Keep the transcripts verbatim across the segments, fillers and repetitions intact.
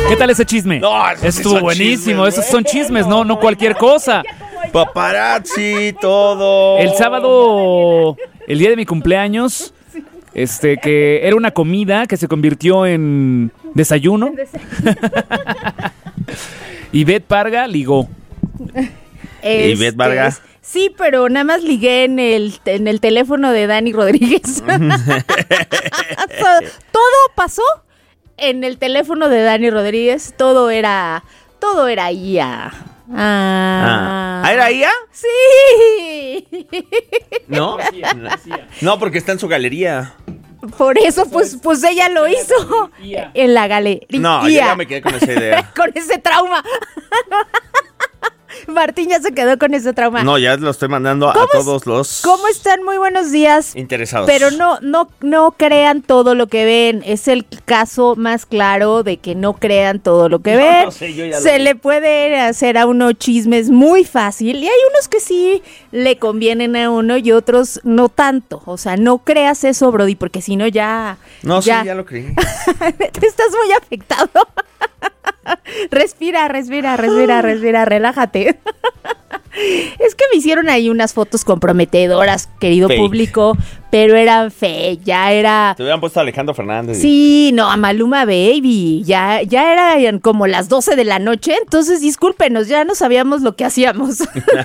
¿Qué tal ese chisme? No, esos sí Estuvo son buenísimo, chismes, esos son chismes, no, no cualquier cosa. Paparazzi, todo. El sábado, el día de mi cumpleaños, este, que era una comida que se convirtió en desayuno. Y Bet Parga ligó. ¿Y Bet Varga? Este, sí, pero nada más ligué en el, en el teléfono de Dani Rodríguez. Todo pasó en el teléfono de Dani Rodríguez. Todo era, todo era I A. Ah. Ah, ¿era I A? Sí. ¿No? No, porque está en su galería. Por eso, pues, pues ella lo hizo en la galería. No, yo ya me quedé con esa idea. Con ese trauma. Martín ya se quedó con ese trauma. No, ya lo estoy mandando a todos los ¿Cómo están? Muy buenos días. interesados. Pero no, no, no crean todo lo que ven. Es el caso más claro de que no crean todo lo que No, ven. no sé, yo ya lo Se vi. le puede hacer a uno chismes muy fácil. Y hay unos que sí le convienen a uno y otros no tanto. O sea, no creas eso, Brody, porque si no ya... No, ya, sí, ya lo creí. Te estás muy afectado. Respira, respira, respira, respira, relájate. Es que me hicieron ahí unas fotos comprometedoras, querido Fake. público, pero eran fake, ya era... Te hubieran puesto a Alejandro Fernández. Sí, no, a Maluma Baby, ya, ya eran como las doce de la noche, entonces discúlpenos, ya no sabíamos lo que hacíamos.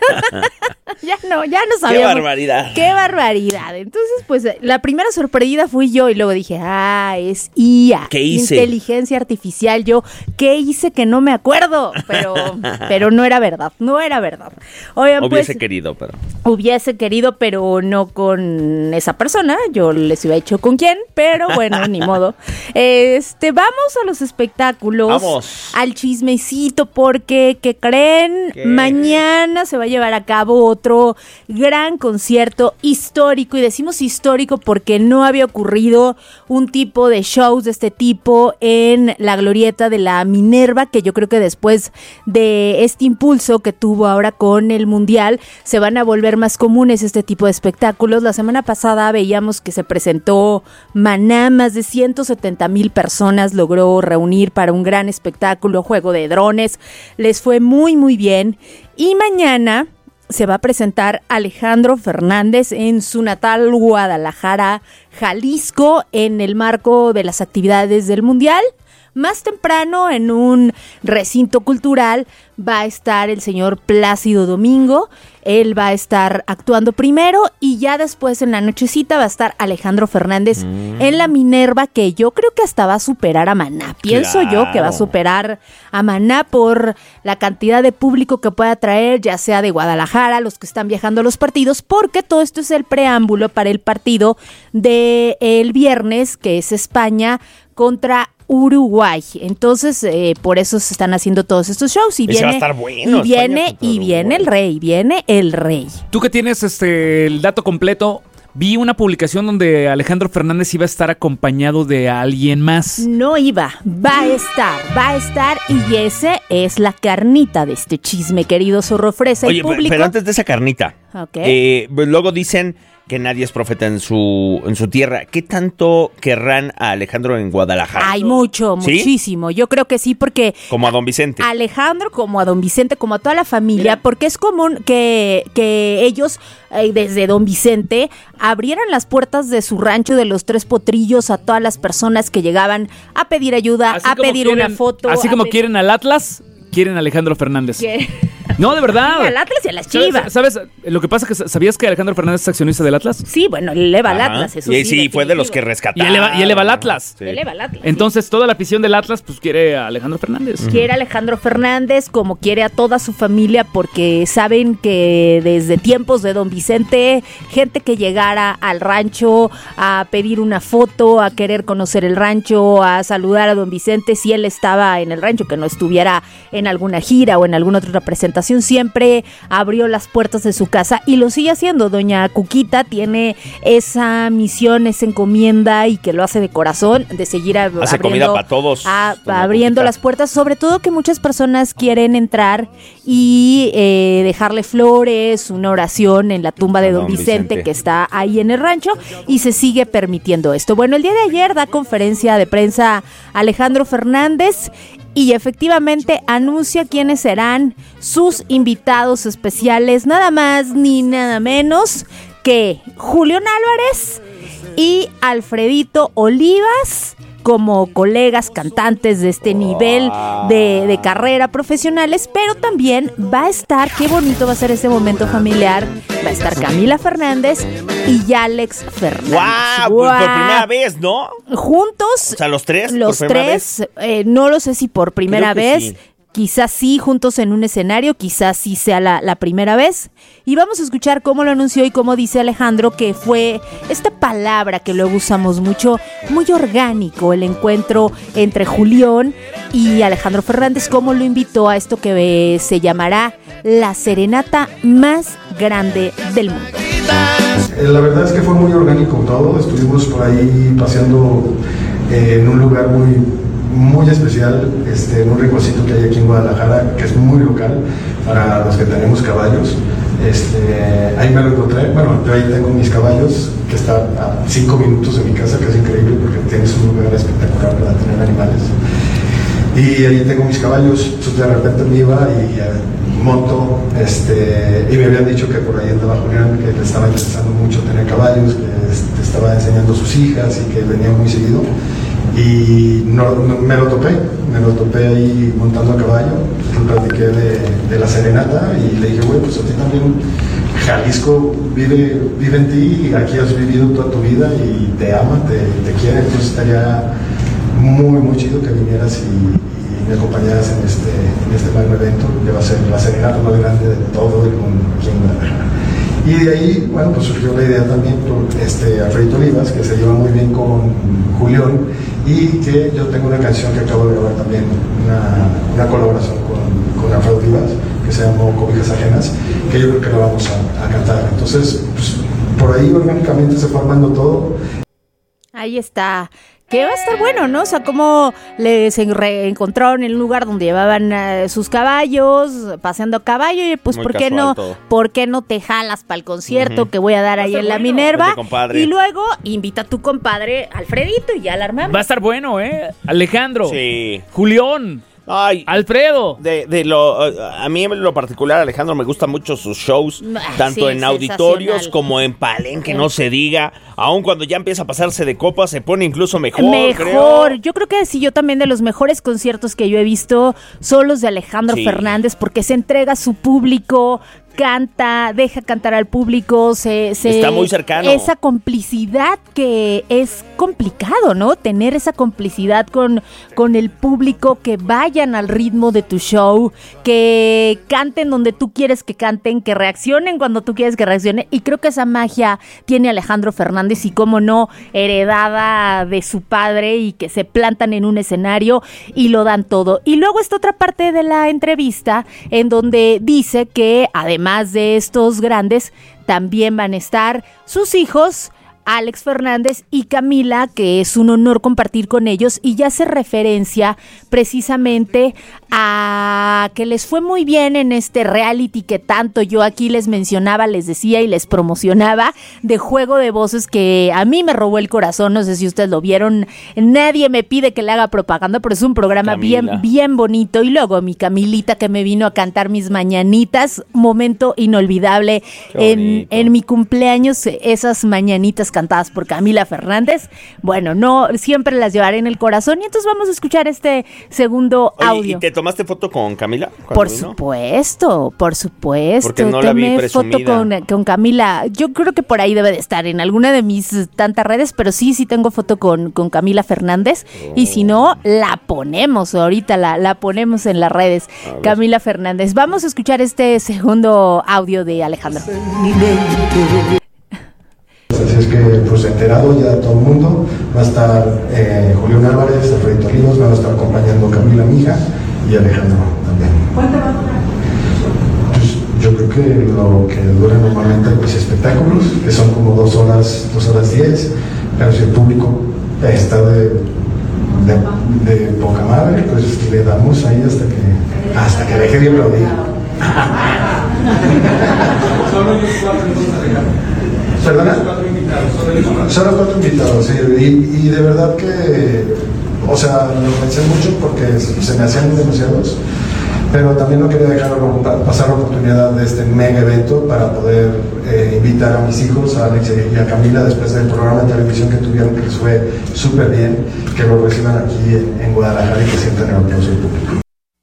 Ya no, ya no Qué sabíamos. barbaridad. Qué barbaridad. Entonces, pues, la primera sorprendida fui yo y luego dije, ah, es I A. ¿Qué hice? Inteligencia artificial. Yo, ¿qué hice que no me acuerdo? Pero, pero no era verdad, no era verdad. Oigan, Hubiese pues, querido, pero... hubiese querido, pero no con esa persona. Yo les hubiera hecho con quién, pero bueno, ni modo. Este, vamos a los espectáculos. Vamos. Al chismecito, porque, ¿qué creen? ¿Qué? Mañana se va a llevar a cabo otro gran concierto histórico. Y decimos histórico porque no había ocurrido un tipo de shows de este tipo en la glorieta de la Minerva, que yo creo que después de este impulso que tuvo ahora con el Mundial, se van a volver más comunes este tipo de espectáculos. La semana pasada veíamos que se presentó Maná, más de ciento setenta mil personas logró reunir para un gran espectáculo, juego de drones, les fue muy muy bien. Y mañana se va a presentar Alejandro Fernández en su natal Guadalajara, Jalisco, en el marco de las actividades del Mundial. Más temprano, en un recinto cultural, va a estar el señor Plácido Domingo. Él va a estar actuando primero y ya después en la nochecita va a estar Alejandro Fernández mm. en la Minerva, que yo creo que hasta va a superar a Maná. Pienso Claro. yo que va a superar a Maná por la cantidad de público que pueda traer, ya sea de Guadalajara, los que están viajando a los partidos, porque todo esto es el preámbulo para el partido del viernes, que es España contra Uruguay. Entonces, eh, por eso se están haciendo todos estos shows. Y Ese viene, va a estar bueno, y viene, España contra y viene el rey, viene el rey. Tú que tienes este el dato completo, vi una publicación donde Alejandro Fernández iba a estar acompañado de alguien más. No iba, va a estar, va a estar, y ese es la carnita de este chisme, querido Zorro Fresa. Oye, y público. pero antes de esa carnita, Okay. eh, pues luego dicen que nadie es profeta en su en su tierra. ¿Qué tanto querrán a Alejandro en Guadalajara? Hay mucho, ¿Sí? muchísimo. Yo creo que sí, porque Como a don Vicente. Alejandro, como a don Vicente, como a toda la familia, porque es común que, que ellos, eh, desde don Vicente, abrieran las puertas de su rancho de los Tres Potrillos a todas las personas que llegaban a pedir ayuda, Así a como pedir quieren- una foto. Así a como pe- quieren al Atlas, quieren a Alejandro Fernández. que- No, de verdad. Sí, al Atlas y a las ¿Sabes- Chivas. ¿Sabes? Lo que pasa es que ¿sabías que Alejandro Fernández es accionista del Atlas? Sí, bueno, eleva al Ajá. Atlas, eso y sí. sí, fue de los que definitivo. Y rescataron. eleva, y eleva al Atlas. Sí. Eleva al Atlas. Entonces, toda la afición del Atlas, pues quiere a Alejandro Fernández. Quiere a Alejandro Fernández como quiere a toda su familia, porque saben que desde tiempos de don Vicente, gente que llegara al rancho a pedir una foto, a querer conocer el rancho, a saludar a don Vicente si él estaba en el rancho, que no estuviera en alguna gira o en alguna otra presentación, siempre abrió las puertas de su casa y lo sigue haciendo. Doña Cuquita tiene esa misión, esa encomienda, y que lo hace de corazón, de seguir ab- Hace abriendo, comida para todos, a- doña abriendo Cuquita. las puertas, sobre todo que muchas personas quieren entrar y eh, dejarle flores, una oración en la tumba de A don don Vicente, Vicente. que está ahí en el rancho, y se sigue permitiendo esto. Bueno, el día de ayer da conferencia de prensa Alejandro Fernández y efectivamente anuncia quiénes serán sus invitados especiales, nada más ni nada menos que Julián Álvarez y Alfredito Olivas, como colegas cantantes de este nivel de, de carrera profesionales, pero también va a estar, qué bonito va a ser ese momento familiar, va a estar Camila Fernández y Alex Fernández. ¡Guau! Wow, pues por primera vez, ¿no? Juntos. O sea, los tres. Los por primera tres, vez. Eh, no lo sé si por primera Creo que vez. sí. Quizás sí, juntos en un escenario, quizás sí sea la, la primera vez. Y vamos a escuchar cómo lo anunció y cómo dice Alejandro que fue esta palabra que luego usamos mucho, muy orgánico, el encuentro entre Julián y Alejandro Fernández, cómo lo invitó a esto que se llamará la serenata más grande del mundo. La verdad es que fue muy orgánico todo, estuvimos por ahí paseando eh, en un lugar muy... muy especial, este, en un rinconcito que hay aquí en Guadalajara, que es muy local para los que tenemos caballos. Este, ahí me lo encontré, bueno, yo ahí tengo mis caballos, que están a cinco minutos de mi casa, que es increíble porque tienes un lugar espectacular para tener animales. Y ahí tengo mis caballos, entonces de repente me iba y eh, monto, este, y me habían dicho que por ahí andaba Julián, que le estaba interesando mucho tener caballos, que este, estaba enseñando a sus hijas y que venía muy seguido. Y no, no, me lo topé, me lo topé ahí montando a caballo, le platiqué de, de la serenata y le dije, güey, pues a ti también Jalisco vive, vive en ti, y aquí has vivido toda tu vida y te ama, te, te quiere, entonces estaría muy, muy chido que vinieras y, y me acompañaras en este, en este magno evento, que va a ser la serenata más grande de todo el mundo aquí en Guadalajara. Y de ahí, bueno, pues surgió la idea también por este Alfredito Olivas, que se lleva muy bien con Julián, y que yo tengo una canción que acabo de grabar también, una, una colaboración con, con Alfredo Olivas, que se llamó Cobijas Ajenas, que yo creo que la vamos a, a cantar. Entonces, pues, por ahí orgánicamente se fue armando todo. Ahí está. Que va a estar bueno, ¿no? O sea, cómo les reencontraron en un lugar donde llevaban uh, sus caballos, paseando a caballo, y pues, Muy ¿por qué casual no? todo. ¿Por qué no te jalas para el concierto Uh-huh. que voy a dar ahí en la bueno. Minerva? Vente, compadre. Y luego invita a tu compadre Alfredito y ya la armamos. Va a estar bueno, ¿eh? Alejandro. Sí. Julián. Ay, Alfredo. De, de lo, a mí en lo particular, Alejandro, me gustan mucho sus shows, Ah, tanto sí, en auditorios sensacional. como en palenque, no se diga. Aun cuando ya empieza a pasarse de copa, se pone incluso mejor, Mejor, creo. yo creo que sí, yo también de los mejores conciertos que yo he visto son los de Alejandro Sí. Fernández, porque se entrega a su público, canta, deja cantar al público, se, se Está muy cercano. Esa complicidad que es complicado, ¿no? Tener esa complicidad con, con el público, que vayan al ritmo de tu show, que canten donde tú quieres que canten, que reaccionen cuando tú quieres que reaccionen, y creo que esa magia tiene Alejandro Fernández, y cómo no, heredada de su padre, y que se plantan en un escenario y lo dan todo. Y luego esta otra parte de la entrevista en donde dice que además de estos grandes, también van a estar sus hijos, Alex Fernández y Camila, que es un honor compartir con ellos, y ya hace referencia precisamente a que les fue muy bien en este reality que tanto yo aquí les mencionaba, les decía y les promocionaba, de Juego de Voces, que a mí me robó el corazón. No sé si ustedes lo vieron, nadie me pide que le haga propaganda, pero es un programa Camila. bien, bien bonito. Y luego mi Camilita, que me vino a cantar mis mañanitas, momento inolvidable Qué en, bonito. en mi cumpleaños, esas mañanitas cantadas por Camila Fernández. Bueno, no, siempre las llevaré en el corazón, y entonces vamos a escuchar este segundo Oye, audio. ¿y te tomaste foto con Camila? cuando Por vino? supuesto, por supuesto. Porque no la vi Tomé presumida. foto con, con Camila. Yo creo que por ahí debe de estar en alguna de mis tantas redes, pero sí, sí tengo foto con, con Camila Fernández. Oh. Y si no, la ponemos ahorita, la, la ponemos en las redes. A ver. Camila Fernández. Vamos a escuchar este segundo audio de Alejandro. Así es que, pues enterado ya todo el mundo, va a estar eh, Julián Álvarez, Alfredito Olivas, van a estar acompañando Camila, mi hija, y Alejandro también. ¿Cuánto va a durar? Pues, yo creo que lo que dura normalmente mis espectáculos, que son como dos horas, dos horas diez, pero si el público está de, de, de poca madre, pues le damos ahí hasta que, hasta que deje de aplaudir. Solo ellos cuatro entonces, Alejandro. ¿Perdona? Cuatro invitados, solo ellos cuatro. Solo cuatro invitados, sí, y, y de verdad que o sea, lo pensé mucho porque se me hacían demasiados, pero también no quería dejar pasar la oportunidad de este mega evento para poder eh, invitar a mis hijos, a Alex y a Camila, después del programa de televisión que tuvieron, que les fue súper bien, que lo reciban aquí en, en Guadalajara y que sientan el aplauso del público.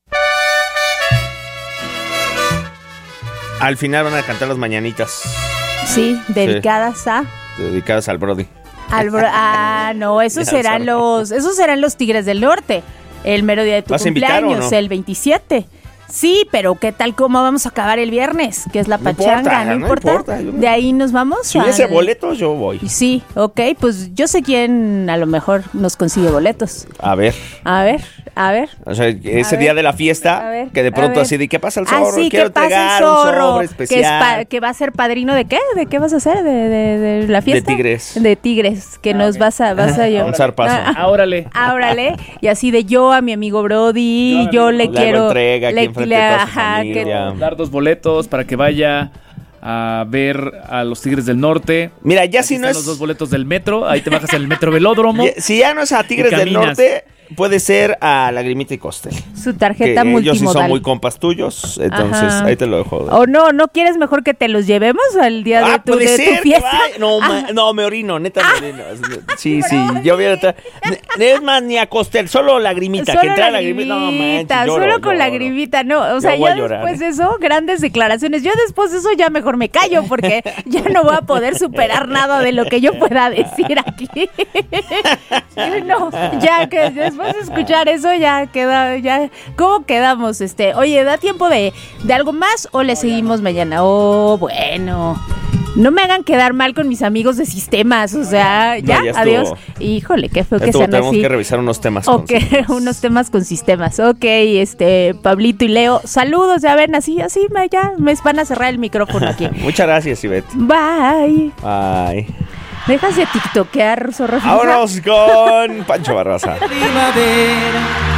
Al final van a cantar las mañanitas. Sí, dedicadas sí. a... Dedicadas al Brody. Al bro... Ah, no, esos serán los, esos serán los Tigres del Norte. El mero día de tu ¿Vas a invitar cumpleaños, o no? El veintisiete. Sí, pero ¿qué tal cómo vamos a acabar el viernes? Que es la No pachanga, importa, ¿no no importa? importa, yo no- De ahí nos vamos. Si hubiese al- boletos, yo voy. Sí, ok, pues yo sé quién a lo mejor nos consigue boletos. A ver. A ver, a ver. O sea, ese A día ver, de la fiesta, a ver, que de a pronto ver. así de ¿qué pasa el Ah, zorro? sí, Quiero ¿qué pasa entregar el un zorro? sobre Que, es especial. pa- que va a ser padrino de qué? ¿De qué vas a hacer? ¿De, de, de la fiesta? tigres. De tigres, que nos vas a, vas a yo. Un zarpazo. Ah, Ah, órale. ah, órale. Y así de yo a mi amigo Brody, Yo, yo le le hago quiero... entrega aquí le, enfrente le- de toda su ajá, que- familia. Dar dos boletos para que vaya a ver a los Tigres del Norte. Mira, ya Aquí si no están es... los dos boletos del metro. Ahí te bajas en el metro Velódromo. ya- si ya no es a Tigres Y del caminas. Norte, puede ser a Lagrimita y Costel. Su Que tarjeta ellos sí multimodal. son muy compas tuyos, entonces Ajá. ahí te lo dejo. O no, ¿no quieres mejor que te los llevemos al día de Ah, tu, puede de ser tu que fiesta? vaya. No, ma- Ah, no, me orino, neta me orino. Sí, sí, yo voy a tra- Ne- Es más, ni a Costel, solo Lagrimita. Solo que entra lagrimita, Lagrimita, no manches, lloro, solo con lloro. lagrimita, no, o sea, voy a ya llorar, después ¿eh? de eso, grandes declaraciones, yo después de eso ya mejor me callo porque ya no voy a poder superar nada de lo que yo pueda decir aquí. No, ya que después de escuchar eso ya queda, ya, ¿cómo quedamos? Este, oye, ¿da tiempo de, de algo más o le seguimos mañana? Oh, bueno. No me hagan quedar mal con mis amigos de sistemas, o sea, ya, No, ya estuvo. adiós. Híjole, qué feo que Esto sean tenemos así. que revisar unos temas. Ok, con sistemas. unos temas con sistemas. Ok, este, Pablito y Leo, saludos, ya ven, así, así, me- ya me van a cerrar el micrófono aquí. Muchas gracias, Ivette. Bye. Bye. Dejas de tiktokear, zorro. Vámonos con Pancho Barraza. Primavera